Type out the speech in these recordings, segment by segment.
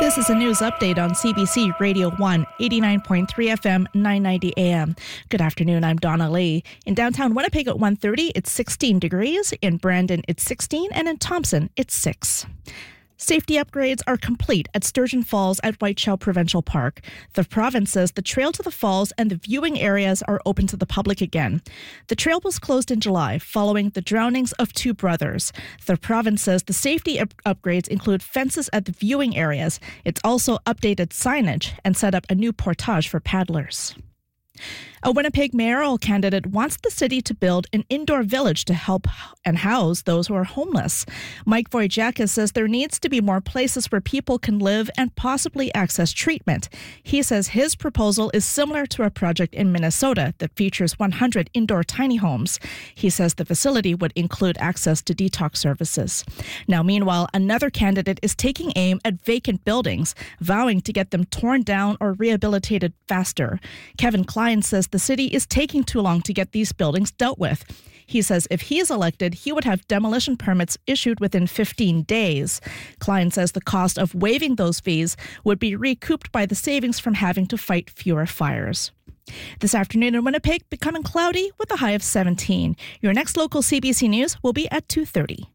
This is a news update on CBC Radio 1, 89.3 FM, 990 AM. Good afternoon, I'm Donna Lee. In downtown Winnipeg at 1:30, it's 16 degrees. In Brandon, it's 16, and in Thompson, it's 6. Safety upgrades are complete at Sturgeon Falls at Whiteshell Provincial Park. The province says the trail to the falls and the viewing areas are open to the public again. The trail was closed in July following the drownings of 2 brothers. The province says the safety upgrades include fences at the viewing areas. It's also updated signage and set up a new portage for paddlers. A Winnipeg mayoral candidate wants the city to build an indoor village to help and house those who are homeless. Mike Wojciechowski says there needs to be more places where people can live and possibly access treatment. He says his proposal is similar to a project in Minnesota that features 100 indoor tiny homes. He says the facility would include access to detox services. Now, meanwhile, another candidate is taking aim at vacant buildings, vowing to get them torn down or rehabilitated faster. Kevin Klein says the city is taking too long to get these buildings dealt with. He says if he is elected, he would have demolition permits issued within 15 days. Klein says the cost of waiving those fees would be recouped by the savings from having to fight fewer fires. This afternoon in Winnipeg, becoming cloudy with a high of 17. Your next local CBC News will be at 2:30.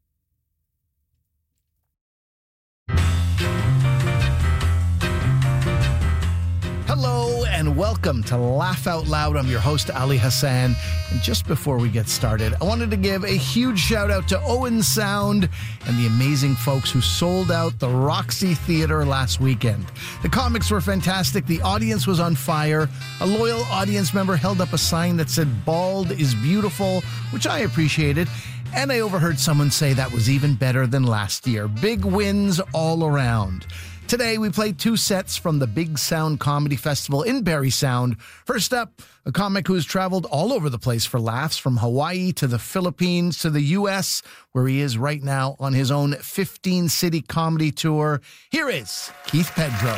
Hello and welcome to Laugh Out Loud. I'm your host, Ali Hassan. And just before we get started, I wanted to give a huge shout out to Owen Sound and the amazing folks who sold out the Roxy Theatre last weekend. The comics were fantastic. The audience was on fire. A loyal audience member held up a sign that said, "Bald is beautiful," which I appreciated. And I overheard someone say that was even better than last year. Big wins all around. Today, we played 2 sets from the Big Sound Comedy Festival in Barrie Sound. First up, a comic who's traveled all over the place for laughs, from Hawaii to the Philippines to the U.S., where he is right now on his own 15-city comedy tour. Here is Keith Pedro.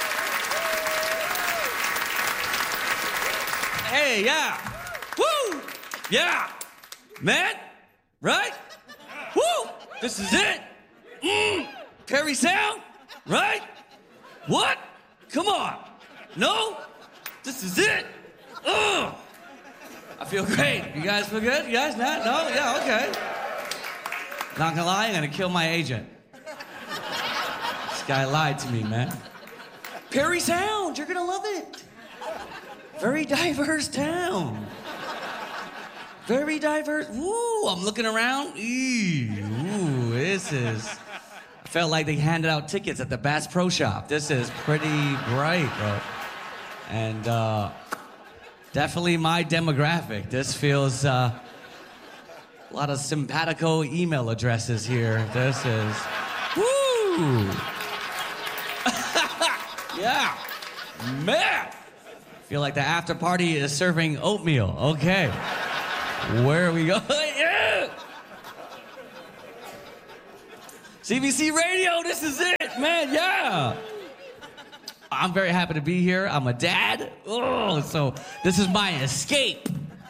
Hey, yeah. Woo! Yeah. Man, right? Woo! This is it. Barrie Sound? Right? What? Come on. No? This is it? Ugh. I feel great. You guys feel good? You guys not? No? Yeah, okay. Not gonna lie, I'm gonna kill my agent. This guy lied to me, man. Barrie Sound, you're gonna love it. Very diverse town. Very diverse. Woo, I'm looking around. Ooh, this is... Felt like they handed out tickets at the Bass Pro Shop. This is pretty bright, bro. And definitely my demographic. This feels a lot of simpatico email addresses here. This is, woo! Yeah, man. Feel like the after party is serving oatmeal. Okay, where are we going? Yeah. CBC Radio, this is it, man, yeah. I'm very happy to be here. I'm a dad. Oh, so this is my escape.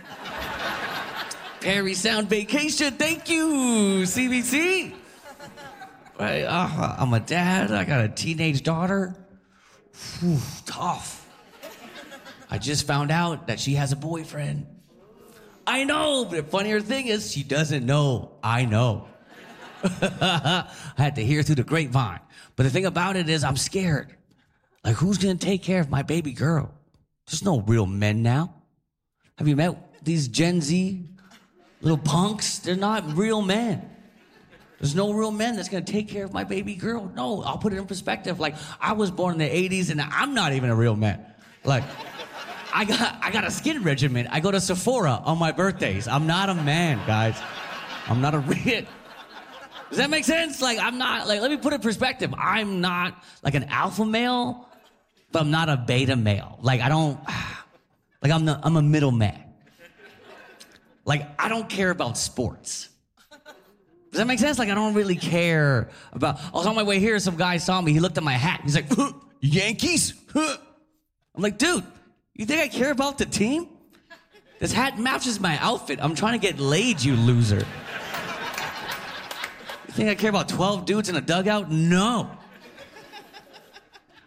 Barrie Sound vacation, thank you, CBC. Right, I'm a dad, I got a teenage daughter. Whew, tough. I just found out that she has a boyfriend. I know, but the funnier thing is she doesn't know I know. I had to hear through the grapevine. But the thing about it is I'm scared. Like, who's going to take care of my baby girl? There's no real men now. Have you met these Gen Z little punks? They're not real men. There's no real men that's going to take care of my baby girl. No, I'll put it in perspective. Like, I was born in the 80s, and I'm not even a real man. Like, I got a skin regimen. I go to Sephora on my birthdays. I'm not a man, guys. I'm not a real... Does that make sense? Like, I'm not, like, let me put it in perspective. I'm not like an alpha male, but I'm not a beta male. Like, I don't, like, I'm a middle man. Like, I don't care about sports. Does that make sense? Like, I don't really care about, I was on my way here, some guy saw me, he looked at my hat, he's like, Yankees? I'm like, dude, you think I care about the team? This hat matches my outfit. I'm trying to get laid, you loser. You think I care about 12 dudes in a dugout? No.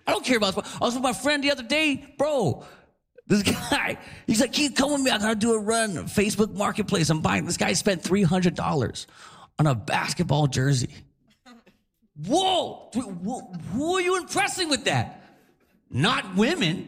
I don't care about sports. I was with my friend the other day, bro. This guy, he's like, "Keith, come with me. I gotta do a run. Facebook Marketplace. I'm buying." This guy spent $300 on a basketball jersey. Whoa! Who are you impressing with that? Not women.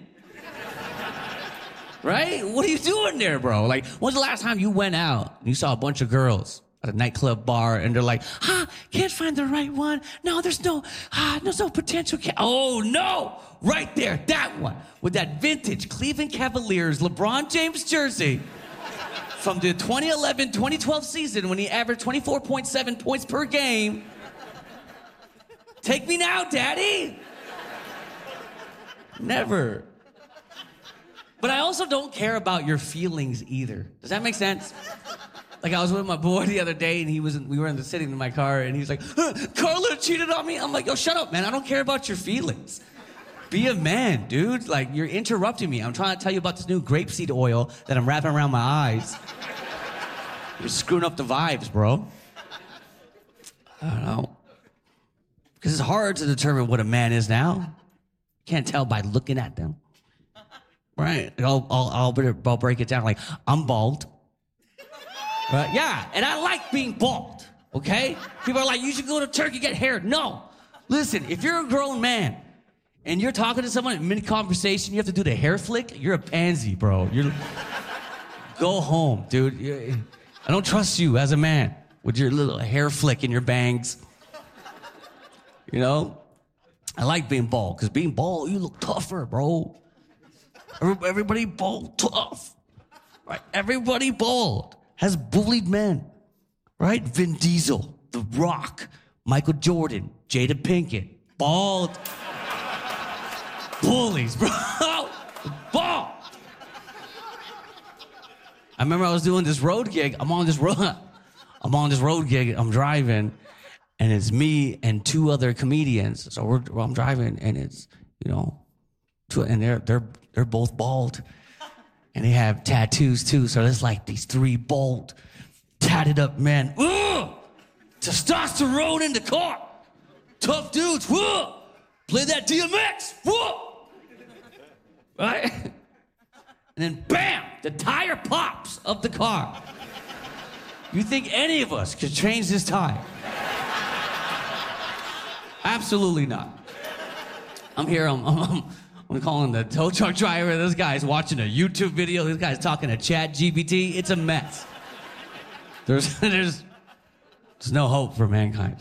Right? What are you doing there, bro? Like, when's the last time you went out and you saw a bunch of girls at a nightclub bar and they're like, can't find the right one. No, there's no potential. Oh, no. Right there, that one with that vintage Cleveland Cavaliers LeBron James jersey from the 2011-2012 season when he averaged 24.7 points per game. Take me now, Daddy. Never. But I also don't care about your feelings either. Does that make sense? Like, I was with my boy the other day, and we were sitting in my car, and he's like, Carla cheated on me. I'm like, yo, shut up, man. I don't care about your feelings. Be a man, dude. Like, you're interrupting me. I'm trying to tell you about this new grapeseed oil that I'm wrapping around my eyes. You're screwing up the vibes, bro. I don't know. Because it's hard to determine what a man is now. Can't tell by looking at them. Right? I'll break it down. Like, I'm bald. Right? Yeah, and I like being bald, okay? People are like, you should go to Turkey, get hair. No. Listen, if you're a grown man and you're talking to someone in mid-conversation, you have to do the hair flick, you're a pansy, bro. Go home, dude. I don't trust you as a man with your little hair flick and your bangs. You know? I like being bald, because being bald, you look tougher, bro. Everybody bald tough, right? Everybody bald has bullied men, right? Vin Diesel, The Rock, Michael Jordan, Jada Pinkett, bald bullies, bro. Bald. I remember I was doing this road gig. I'm on this road gig. I'm driving, and it's me and two other comedians. So I'm driving, and it's and they're both bald, and they have tattoos too. So there's like these three bald, tatted up men. Ugh! Testosterone in the car. Tough dudes. Ugh! Play that DMX. Ugh! Right? And then bam, the tire pops of the car. You think any of us could change this tire? Absolutely not. I'm here. I'm calling the tow truck driver. This guy's watching a YouTube video. This guy's talking to ChatGPT. It's a mess. There's no hope for mankind.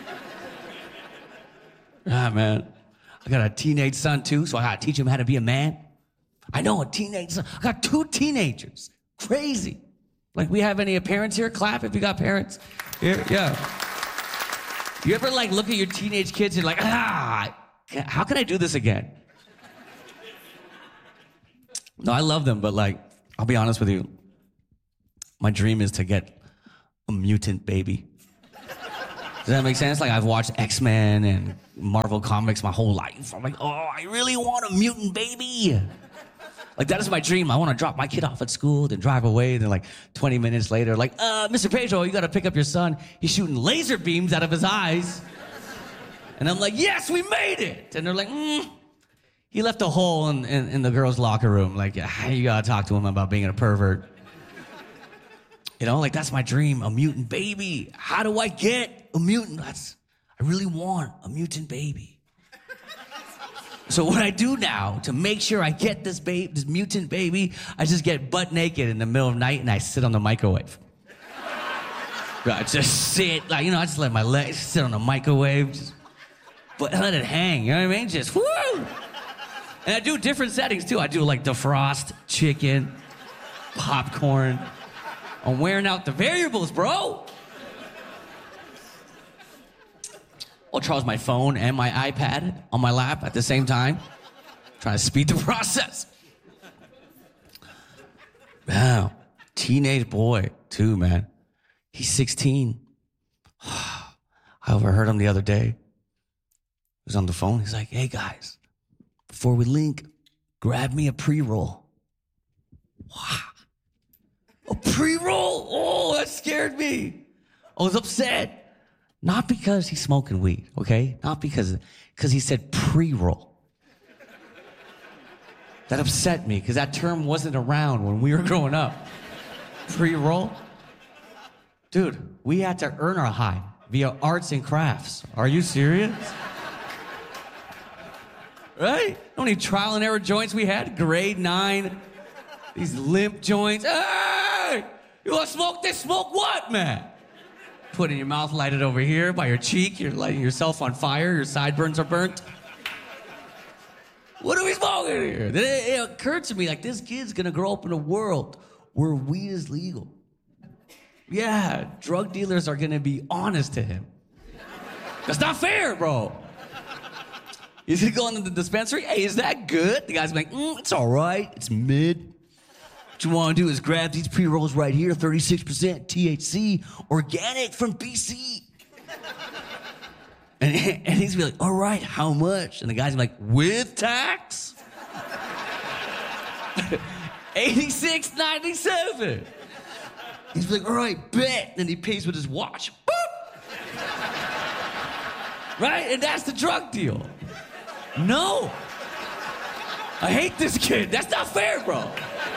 Man. I got a teenage son, too, so I got to teach him how to be a man. I know, a teenage son. I got 2 teenagers. Crazy. Like, we have any parents here? Clap if you got parents. Here, yeah. You ever, look at your teenage kids and you're like, how can I do this again? No, I love them, but I'll be honest with you. My dream is to get a mutant baby. Does that make sense? I've watched X-Men and Marvel Comics my whole life. I'm like, oh, I really want a mutant baby. That is my dream. I want to drop my kid off at school, then drive away, then 20 minutes later, Mr. Pedro, you got to pick up your son. He's shooting laser beams out of his eyes. And I'm like, yes, we made it. And they're like, he left a hole in the girls' locker room. You got to talk to him about being a pervert. That's my dream, a mutant baby. How do I get a mutant? I really want a mutant baby. So what I do now to make sure I get this mutant baby, I just get butt naked in the middle of the night and I sit on the microwave. I just sit, I just let my legs sit on the microwave, but let it hang, you know what I mean? Just, woo! And I do different settings too. I do defrost, chicken, popcorn. I'm wearing out the variables, bro. I'll charge my phone and my iPad on my lap at the same time. Trying to speed the process. Wow. Teenage boy, too, man. He's 16. I overheard him the other day. He was on the phone. He's like, hey, guys, before we link, grab me a pre-roll. Wow. A pre-roll? Oh, that scared me. I was upset. Not because he's smoking weed, okay? Not because he said pre-roll. That upset me because that term wasn't around when we were growing up. Pre-roll? Dude, we had to earn our high via arts and crafts. Are you serious? Right? How many trial and error joints we had? Grade 9. These limp joints. Hey! You want to smoke this? Smoke what, man? Put it in your mouth, light it over here by your cheek. You're lighting yourself on fire. Your sideburns are burnt. What are we smoking here? It occurred to me, like, this kid's gonna grow up in a world where weed is legal. Yeah, drug dealers are gonna be honest to him. That's not fair, bro. He's gonna go into the dispensary. Hey, is that good? The guy's like, it's all right. It's mid. What you wanna do is grab these pre-rolls right here, 36% THC, organic from BC. And he's gonna be like, all right, how much? And the guy's gonna be like, with tax? $86.97. He's like, all right, bet. And he pays with his watch. Boop. Right? And that's the drug deal. No. I hate this kid. That's not fair, bro.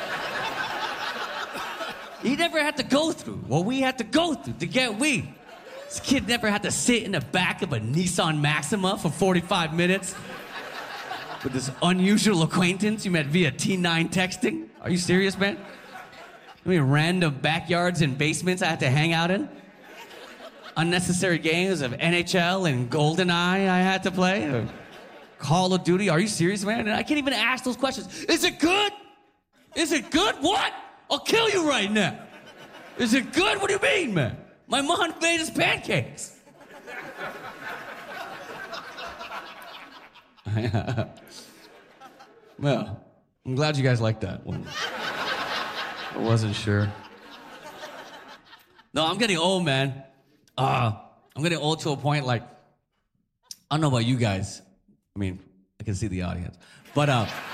He never had to go through what we had to go through to get weed. This kid never had to sit in the back of a Nissan Maxima for 45 minutes with this unusual acquaintance you met via T9 texting. Are you serious, man? I mean, random backyards and basements I had to hang out in. Unnecessary games of NHL and GoldenEye I had to play. Or Call of Duty. Are you serious, man? And I can't even ask those questions. Is it good? Is it good? What? I'll kill you right now. Is it good? What do you mean, man? My mom made us pancakes. Well, I'm glad you guys liked that one. I wasn't sure. No, I'm getting old, man. I'm getting old to a point, like, I don't know about you guys. I mean, I can see the audience. But,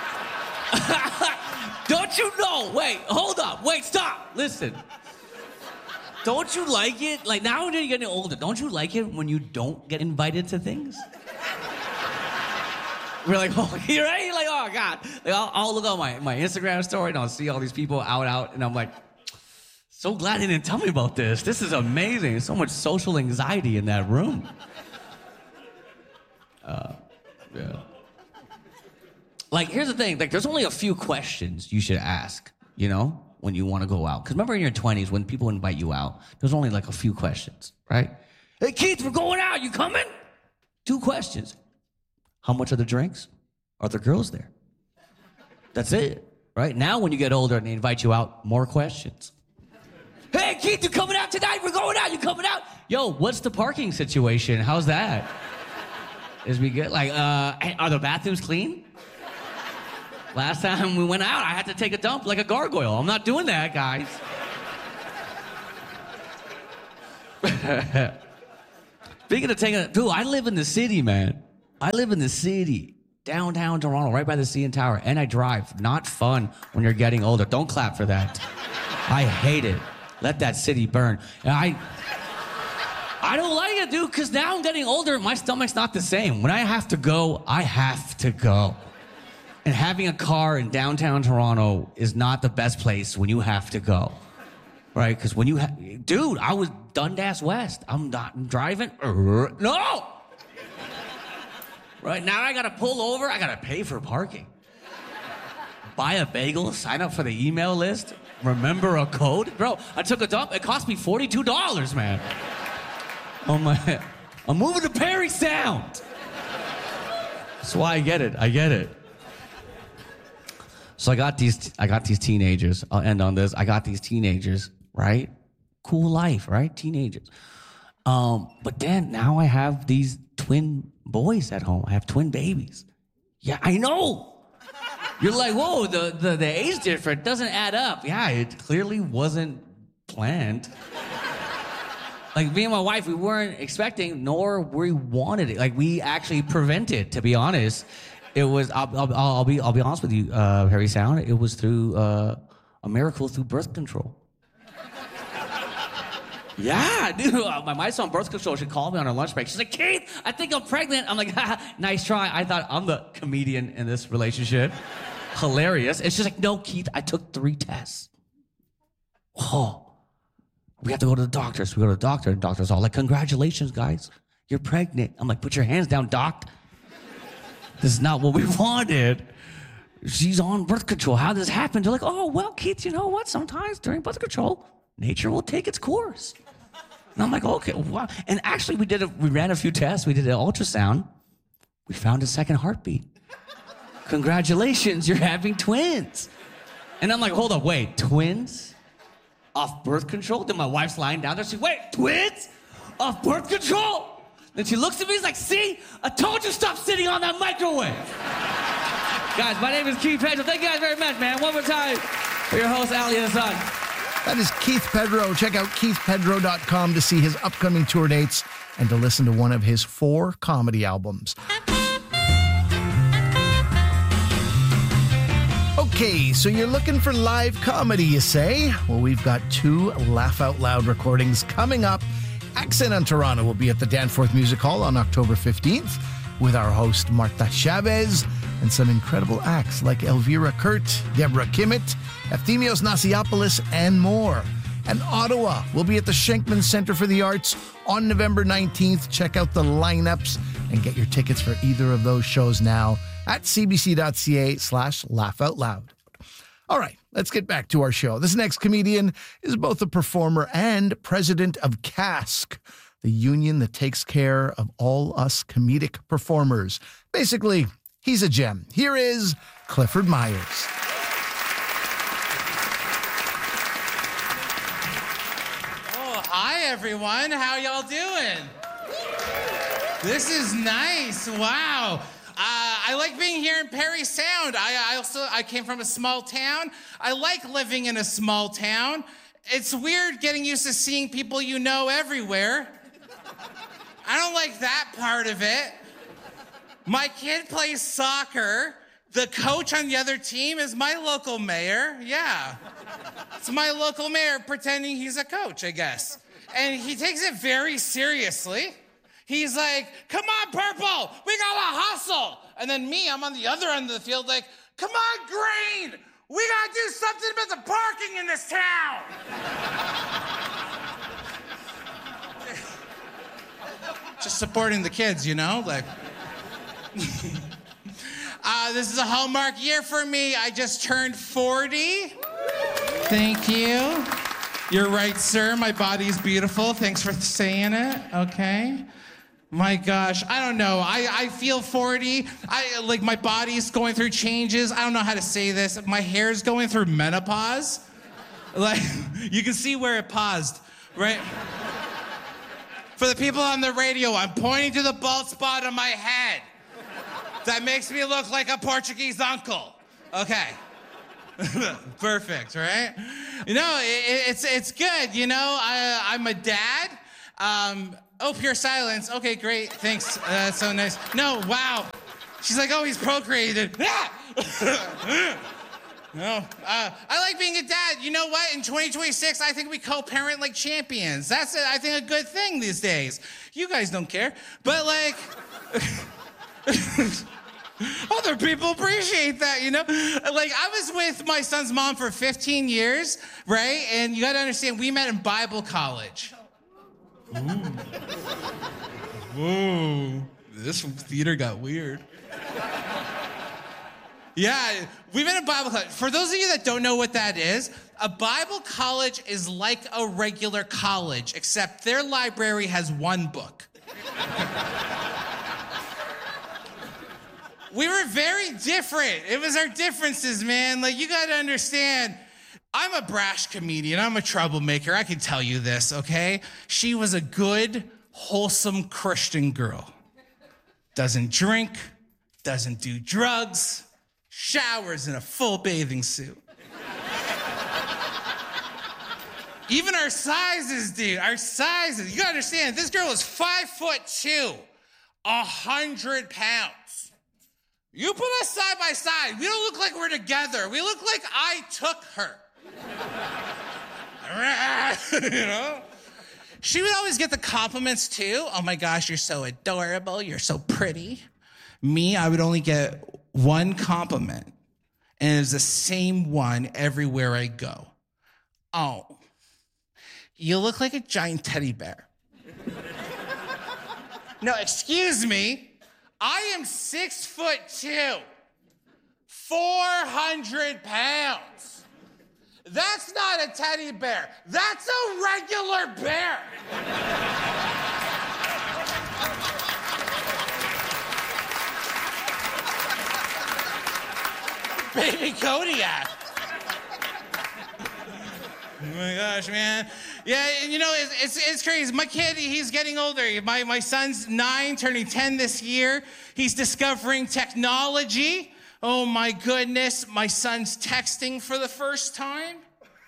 don't you know? Wait, hold up. Wait, stop. Listen. Don't you like it? Like, now that you're getting older, don't you like it when you don't get invited to things? We're like, oh, you're right? You're like, oh, God. Like, I'll look on my Instagram story, and I'll see all these people out, and I'm like, so glad they didn't tell me about this. This is amazing. There's so much social anxiety in that room. Yeah. Like, here's the thing. Like, there's only a few questions you should ask, you know, when you want to go out. Because remember in your 20s, when people invite you out, there's only like a few questions, right? Hey, Keith, we're going out. You coming? 2 questions. How much are the drinks? Are there girls there? That's it, right? Now when you get older and they invite you out, more questions. Hey, Keith, you coming out tonight? We're going out. You coming out? Yo, what's the parking situation? How's that? Is we good? Like, are the bathrooms clean? Last time we went out, I had to take a dump like a gargoyle. I'm not doing that, guys. Speaking of taking a... Dude, I live in the city, man. I live in the city. Downtown Toronto, right by the CN Tower. And I drive. Not fun when you're getting older. Don't clap for that. I hate it. Let that city burn. And I don't like it, dude, because now I'm getting older. My stomach's not the same. When I have to go, I have to go. And having a car in downtown Toronto is not the best place when you have to go, right? Because when you dude, I was Dundas West. I'm driving. No! Right, now I gotta pull over. I gotta pay for parking. Buy a bagel, sign up for the email list, remember a code. Bro, I took a dump. It cost me $42, man. Oh my, I'm moving to Parry Sound. That's why I get it. So I got these teenagers. I'll end on this. I got these teenagers, right? Cool life, right? Teenagers. But then now I have these twin boys at home. I have twin babies. Yeah, I know. You're like, whoa, the age difference doesn't add up. Yeah, it clearly wasn't planned. Like, me and my wife, we weren't expecting, nor we wanted it. Like, we actually prevented, to be honest. It was, I'll be honest with you, Parry Sound, it was through a miracle through birth control. Yeah, dude, my wife's on birth control. She called me on her lunch break. She's like, Keith, I think I'm pregnant. I'm like, nice try. I thought I'm the comedian in this relationship. hilarious. And she's like, no, Keith, I took 3 tests. Oh, we have to go to the doctor. So we go to the doctor, and the doctor's all like, congratulations, guys. You're pregnant. I'm like, put your hands down, doc. This is not what we wanted. She's on birth control. How did this happen? They're like, oh, well, Keith, you know what? Sometimes during birth control, nature will take its course. And I'm like, okay, wow. And actually, we ran a few tests. We did an ultrasound. We found a second heartbeat. Congratulations, you're having twins. And I'm like, hold up, wait, twins? Off birth control? Then my wife's lying down there. She's wait, twins? Off birth control? Then she looks at me, she's like, see? I told you stop sitting on that microwave. Guys, my name is Keith Pedro. Thank you guys very much, man. One more time for your host, Ali Hassan. That is Keith Pedro. Check out keithpedro.com to see his upcoming tour dates and to listen to one of his 4 comedy albums. Okay, so you're looking for live comedy, you say? Well, we've got 2 Laugh Out Loud recordings coming up. Accent on Toronto will be at the Danforth Music Hall on October 15th with our host Marta Chavez and some incredible acts like Elvira Kurt, Deborah Kimmett, Efthymios Nasiopoulos, and more. And Ottawa will be at the Schenkman Center for the Arts on November 19th. Check out the lineups and get your tickets for either of those shows now at cbc.ca/laughoutloud. All right, let's get back to our show. This next comedian is both a performer and president of CASC, the union that takes care of all us comedic performers. Basically, he's a gem. Here is Clifford Myers. Oh, hi, everyone. How y'all doing? This is nice. Wow. I like being here in Parry Sound. I came from a small town. I like living in a small town. It's weird getting used to seeing people you know everywhere. I don't like that part of it. My kid plays soccer. The coach on the other team is my local mayor. Yeah. It's my local mayor pretending he's a coach, I guess. And he takes it very seriously. He's like, come on, Purple, we gotta hustle. And then me, I'm on the other end of the field like, come on, Green, we gotta do something about the parking in this town. Just supporting the kids, you know? Like, this is a hallmark year for me. I just turned 40. Thank you. You're right, sir. My body's beautiful. Thanks for saying it. Okay. My gosh, I don't know. I feel 40. Like my body's going through changes. I don't know how to say this. My hair's going through menopause. Like, you can see where it paused, right? For the people on the radio, I'm pointing to the bald spot on my head. That makes me look like a Portuguese uncle. Okay. Perfect, right? You know, it's good. You know, I'm a dad. Oh, pure silence. Okay, great. Thanks. That's so nice. No, wow. She's like, oh, he's procreated. No. I like being a dad. You know what? In 2026, I think we co-parent like champions. That's, I think, a good thing these days. You guys don't care. But, like, other people appreciate that, you know? Like, I was with my son's mom for 15 years, right? And you got to understand, we met in Bible college. Whoa, this theater got weird. Yeah, we met in Bible college. For those of you that don't know what that is, a Bible college is like a regular college, except their library has 1 book. We were very different. It was our differences, man. Like, you gotta understand, I'm a brash comedian. I'm a troublemaker. I can tell you this, okay? She was a good, wholesome Christian girl. Doesn't drink, doesn't do drugs, showers in a full bathing suit. Even our sizes, dude, our sizes. You gotta understand, this girl is 5'2", 100 pounds. You put us side by side, we don't look like we're together. We look like I took her. You know? She would always get the compliments too. Oh my gosh, you're so adorable. You're so pretty. Me, I would only get 1 compliment. And it's the same one everywhere I go. Oh, you look like a giant teddy bear. No, excuse me. I am 6'2", 400 pounds. That's not a teddy bear. That's a regular bear. Baby Kodiak. Oh my gosh, man. Yeah, you know, it's crazy. My kid, he's getting older. My son's 9, turning 10 this year. He's discovering technology. Oh my goodness, my son's texting for the first time.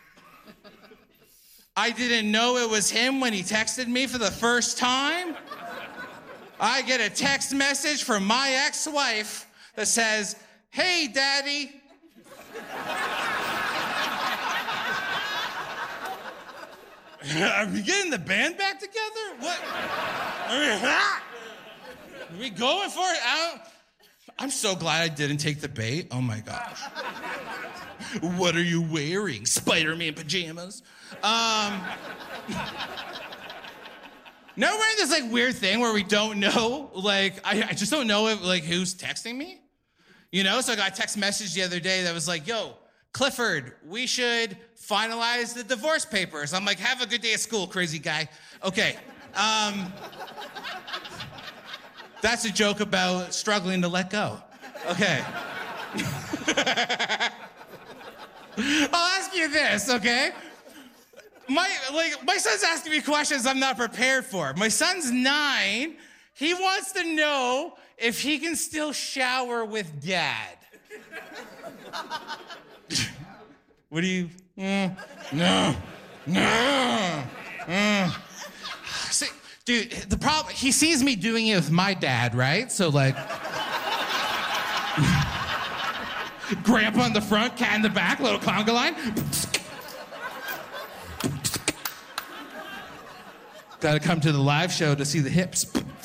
I didn't know it was him when he texted me for the first time. I get a text message from my ex-wife that says, "Hey, Daddy." Are we getting the band back together? What? Are we going for it? I'm so glad I didn't take the bait. Oh my gosh. What are you wearing? Spider-Man pajamas? No, we're in this like weird thing where we don't know, like, I just don't know if, like, who's texting me. You know, so I got a text message the other day that was like, "Yo, Clifford, we should finalize the divorce papers." I'm like, "Have a good day at school, crazy guy." Okay. That's a joke about struggling to let go. Okay. I'll ask you this, okay? My son's asking me questions I'm not prepared for. My son's 9. He wants to know if he can still shower with Dad. What do you? No. See, dude, the problem, he sees me doing it with my dad, right? So, like, grandpa in the front, cat in the back, little conga line. Gotta come to the live show to see the hips.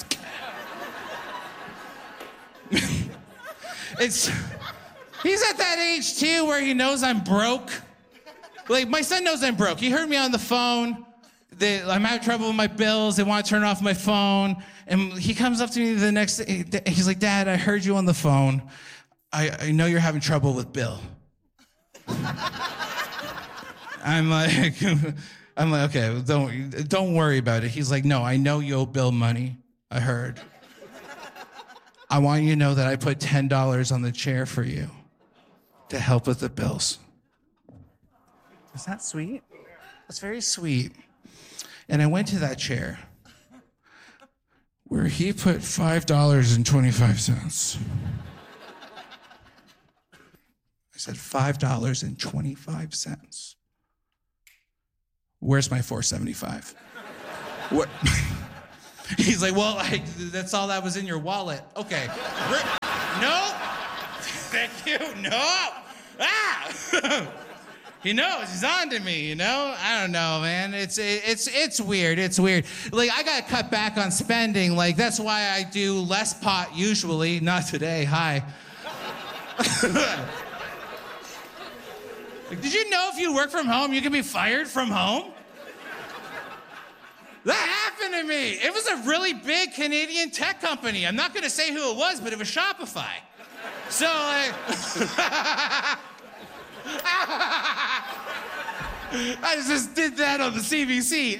He's at that age, too, where he knows I'm broke. Like, my son knows I'm broke. He heard me on the phone. I'm having trouble with my bills. They want to turn off my phone. And he comes up to me the next day. He's like, "Dad, I heard you on the phone. I know you're having trouble with Bill." I'm like, "Okay, don't worry about it." He's like, "No, I know you owe Bill money. I heard. I want you to know that I put $10 on the chair for you to help with the bills." Is that sweet? That's very sweet. And I went to that chair where he put $5.25. I said, $5.25. Where's my $4.75? What? He's like, "Well, that's all that was in your wallet." Okay. No. Thank you. No. Ah. He knows. He's on to me, you know? I don't know, man. It's weird. It's weird. Like, I got to cut back on spending. Like, that's why I do less pot usually. Not today. Hi. Like, did you know if you work from home, you can be fired from home? That happened to me. It was a really big Canadian tech company. I'm not going to say who it was, but it was Shopify. So, like... I just did that on the CBC.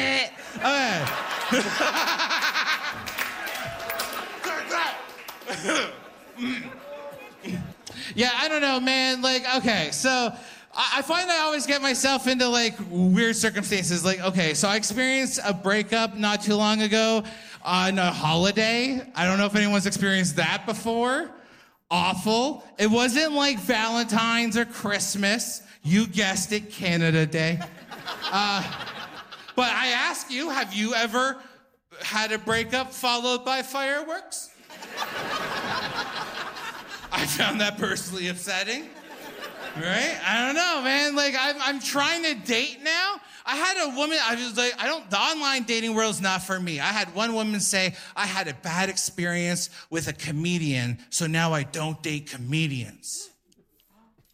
Yeah, I don't know, man. Like, okay, so I find I always get myself into, like, weird circumstances. Like, okay, so I experienced a breakup not too long ago on a holiday. I don't know if anyone's experienced that before. Awful. It wasn't like Valentine's or Christmas. You guessed it, Canada Day. But I ask you, have you ever had a breakup followed by fireworks? I found that personally upsetting. Right? I don't know, man. Like, I'm trying to date now. I had a woman, I was like, the online dating world's not for me. I had one woman say, "I had a bad experience with a comedian, so now I don't date comedians."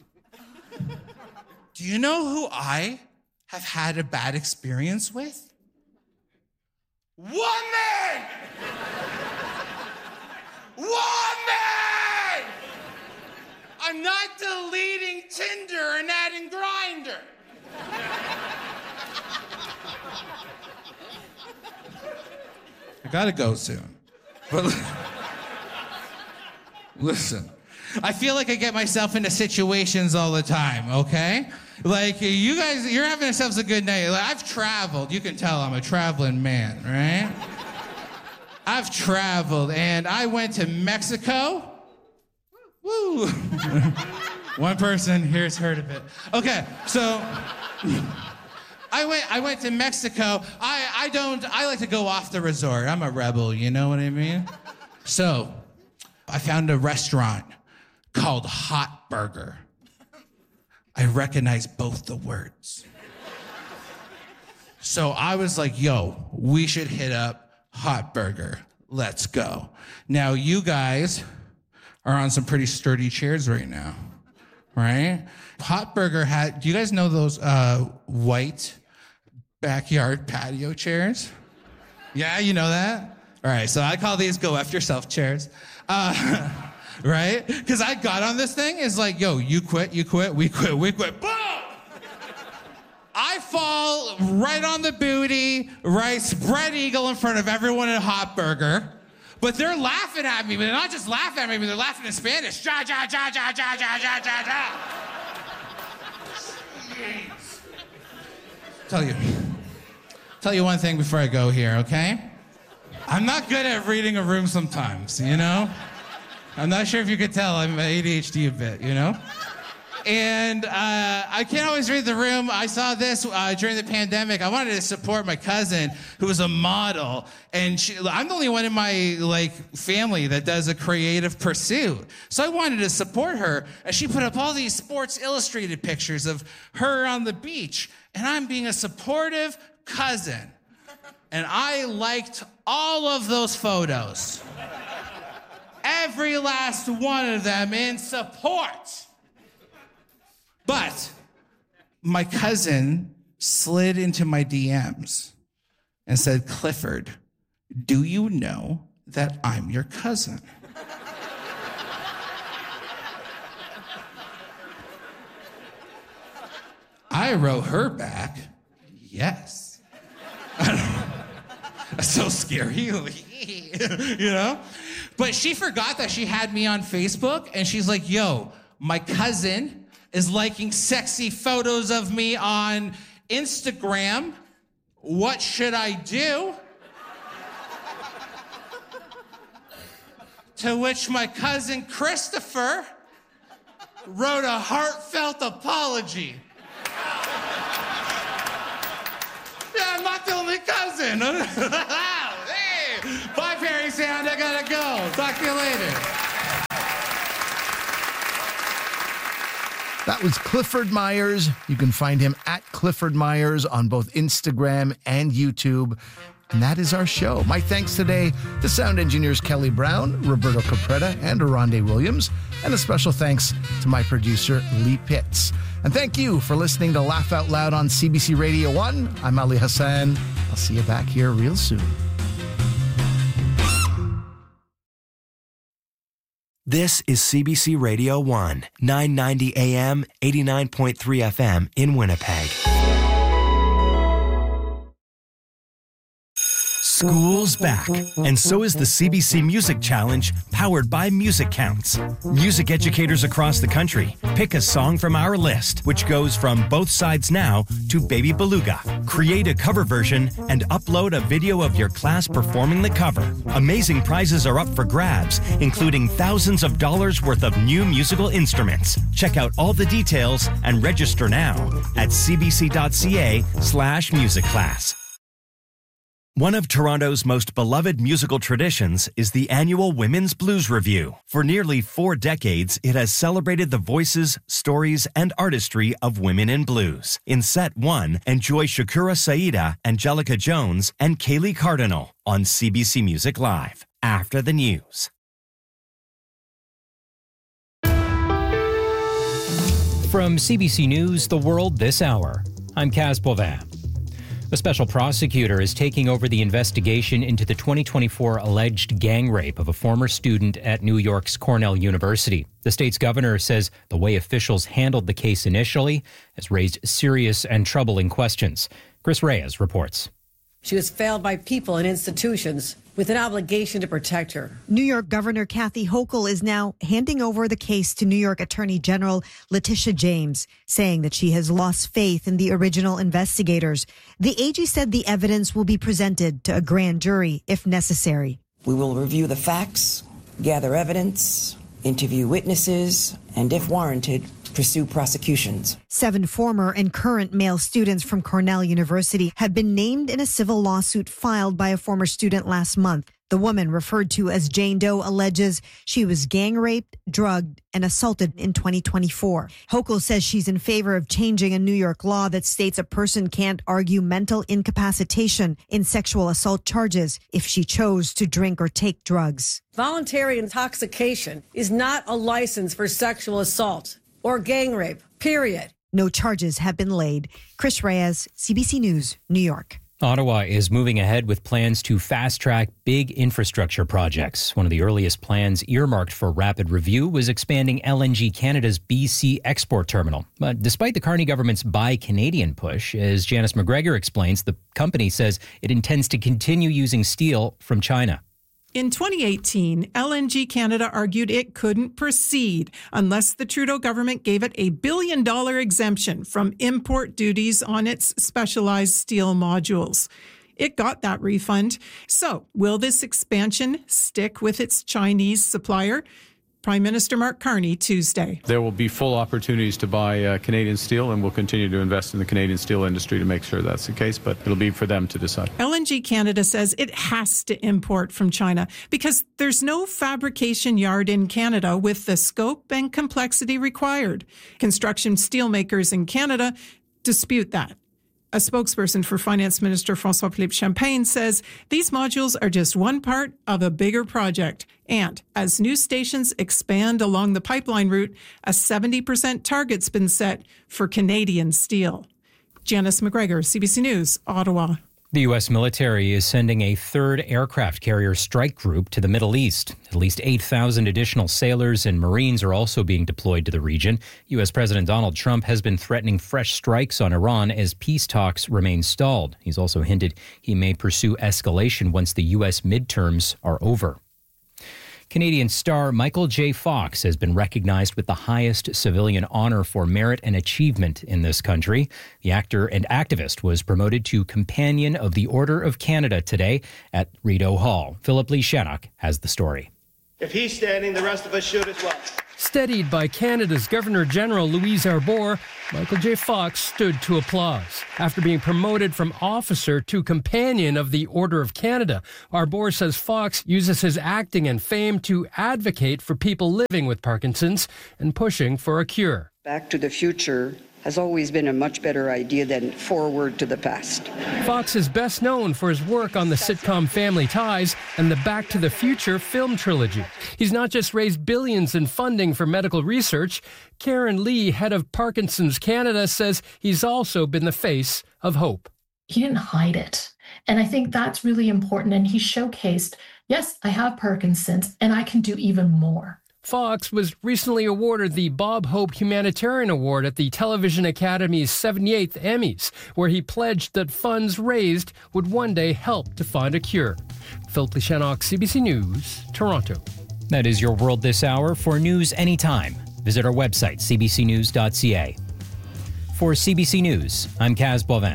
Do you know who I have had a bad experience with? Woman! Woman! I'm not deleting Tinder and adding Grindr. I gotta go soon. But listen, I feel like I get myself into situations all the time, okay? Like, you guys, you're having yourselves a good night. Like, I've traveled. You can tell I'm a traveling man, right? I've traveled, and I went to Mexico. Woo! One person here's heard of it. Okay, so I went to Mexico. I like to go off the resort. I'm a rebel, you know what I mean? So I found a restaurant called Hot Burger. I recognize both the words. So I was like, yo, we should hit up Hot Burger. Let's go. Now, you guys are on some pretty sturdy chairs right now, right? Hot Burger do you guys know those white backyard patio chairs? Yeah, you know that? All right, so I call these go F yourself chairs. Right? Because I got on this thing, it's like, yo, you quit, we quit, boom! I fall right on the booty, right, spread eagle in front of everyone at Hot Burger. But they're laughing at me, but they're not just laughing at me, but they're laughing in Spanish. Ja, ja, ja, ja, ja, ja, ja, ja, ja. Tell you one thing before I go here, okay? I'm not good at reading a room sometimes, you know? I'm not sure if you could tell, I'm ADHD a bit, you know? And I can't always read the room. I saw this during the pandemic. I wanted to support my cousin, who was a model, and I'm the only one in my family that does a creative pursuit. So I wanted to support her, and she put up all these Sports Illustrated pictures of her on the beach, and I'm being a supportive cousin. And I liked all of those photos. Every last one of them in support. But my cousin slid into my DMs and said, Clifford, do you know that I'm your cousin? I wrote her back, yes. That's so scary, you know? But she forgot that she had me on Facebook, and she's like, yo, my cousin is liking sexy photos of me on Instagram. What should I do? To which my cousin Christopher wrote a heartfelt apology. Yeah, I'm not the only cousin. Hey, bye, Perry Sound. I gotta go. Talk to you later. That was Clifford Myers. You can find him at Clifford Myers on both Instagram and YouTube. And that is our show. My thanks today to sound engineers Kelly Brown, Roberto Capretta, and Aronde Williams. And a special thanks to my producer, Lee Pitts. And thank you for listening to Laugh Out Loud on CBC Radio 1. I'm Ali Hassan. I'll see you back here real soon. This is CBC Radio 1, 990 AM, 89.3 FM in Winnipeg. School's back, and so is the CBC Music Challenge, powered by Music Counts. Music educators across the country pick a song from our list, which goes from Both Sides Now to Baby Beluga. Create a cover version and upload a video of your class performing the cover. Amazing prizes are up for grabs, including thousands of dollars worth of new musical instruments. Check out all the details and register now at cbc.ca/musicclass. One of Toronto's most beloved musical traditions is the annual Women's Blues Review. For nearly 4 decades, it has celebrated the voices, stories, and artistry of women in blues. In Set 1, enjoy Shakura Saida, Angelica Jones, and Kaylee Cardinal on CBC Music Live, after the news. From CBC News, The World This Hour, I'm Kaz Bovin. A special prosecutor is taking over the investigation into the 2024 alleged gang rape of a former student at New York's Cornell University. The state's governor says the way officials handled the case initially has raised serious and troubling questions. Chris Reyes reports. She was failed by people and institutions with an obligation to protect her. New York Governor Kathy Hochul is now handing over the case to New York Attorney General Letitia James, saying that she has lost faith in the original investigators. The AG said the evidence will be presented to a grand jury if necessary. We will review the facts, gather evidence, interview witnesses, and if warranted, pursue prosecutions. 7 former and current male students from Cornell University have been named in a civil lawsuit filed by a former student last month. The woman, referred to as Jane Doe, alleges she was gang raped, drugged, and assaulted in 2024. Hochul says she's in favor of changing a New York law that states a person can't argue mental incapacitation in sexual assault charges if she chose to drink or take drugs. Voluntary intoxication is not a license for sexual assault or gang rape, period. No charges have been laid. Chris Reyes, CBC News, New York. Ottawa is moving ahead with plans to fast-track big infrastructure projects. One of the earliest plans earmarked for rapid review was expanding LNG Canada's BC export terminal. But despite the Carney government's Buy Canadian push, as Janice McGregor explains, the company says it intends to continue using steel from China. In 2018, LNG Canada argued it couldn't proceed unless the Trudeau government gave it a $1 billion exemption from import duties on its specialized steel modules. It got that refund. So, will this expansion stick with its Chinese supplier? Prime Minister Mark Carney Tuesday. There will be full opportunities to buy Canadian steel, and we'll continue to invest in the Canadian steel industry to make sure that's the case, but it'll be for them to decide. LNG Canada says it has to import from China because there's no fabrication yard in Canada with the scope and complexity required. Construction steelmakers in Canada dispute that. A spokesperson for Finance Minister François-Philippe Champagne says these modules are just one part of a bigger project. And as new stations expand along the pipeline route, a 70% target's been set for Canadian steel. Janice McGregor, CBC News, Ottawa. The U.S. military is sending a third aircraft carrier strike group to the Middle East. At least 8,000 additional sailors and Marines are also being deployed to the region. U.S. President Donald Trump has been threatening fresh strikes on Iran as peace talks remain stalled. He's also hinted he may pursue escalation once the U.S. midterms are over. Canadian star Michael J. Fox has been recognized with the highest civilian honor for merit and achievement in this country. The actor and activist was promoted to Companion of the Order of Canada today at Rideau Hall. Philip Lee Shannock has the story. If he's standing, the rest of us should as well. Steadied by Canada's Governor-General Louise Arbour, Michael J. Fox stood to applause. After being promoted from officer to Companion of the Order of Canada, Arbour says Fox uses his acting and fame to advocate for people living with Parkinson's and pushing for a cure. Back to the future has always been a much better idea than forward to the past. Fox is best known for his work on the sitcom Family Ties and the Back to the Future film trilogy. He's not just raised billions in funding for medical research. Karen Lee, head of Parkinson's Canada, says he's also been the face of hope. He didn't hide it. And I think that's really important. And he showcased, yes, I have Parkinson's and I can do even more. Fox was recently awarded the Bob Hope Humanitarian Award at the Television Academy's 78th Emmys, where he pledged that funds raised would one day help to find a cure. Philip Lee Shannock, CBC News, Toronto. That is your World This Hour. For news anytime, visit our website, cbcnews.ca. For CBC News, I'm Kaz Bovin.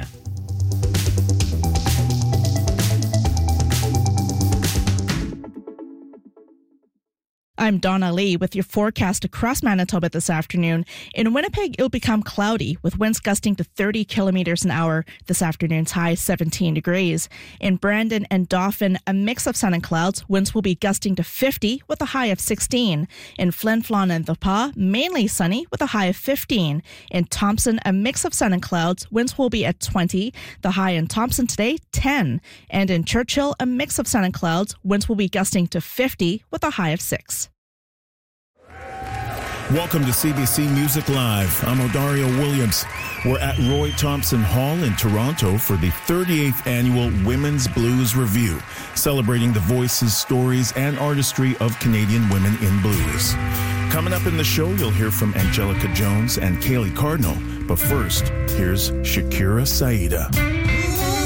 I'm Donna Lee with your forecast across Manitoba this afternoon. In Winnipeg, it'll become cloudy with winds gusting to 30 kilometers an hour. This afternoon's high 17 degrees. In Brandon and Dauphin, a mix of sun and clouds. Winds will be gusting to 50 with a high of 16. In Flin Flon and The Pas, mainly sunny with a high of 15. In Thompson, a mix of sun and clouds. Winds will be at 20. The high in Thompson today, 10. And in Churchill, a mix of sun and clouds. Winds will be gusting to 50 with a high of 6. Welcome to CBC Music Live. I'm Odario Williams. We're at Roy Thompson Hall in Toronto for the 38th Annual Women's Blues Review, celebrating the voices, stories, and artistry of Canadian women in blues. Coming up in the show, you'll hear from Angelica Jones and Kaylee Cardinal. But first, here's Shakira Saida.